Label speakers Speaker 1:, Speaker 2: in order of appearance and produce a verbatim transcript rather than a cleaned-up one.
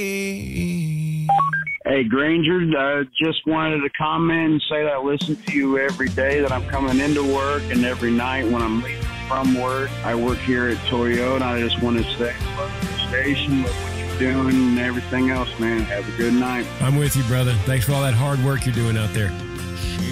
Speaker 1: Hey, Granger, uh, just wanted to comment and say that I listen to you every day that I'm coming into work and every night when I'm leaving from work. I work here at Toyota. I just want to say love the station, love what you're doing and everything else, man. Have a good night.
Speaker 2: I'm with you, brother. Thanks for all that hard work you're doing out there.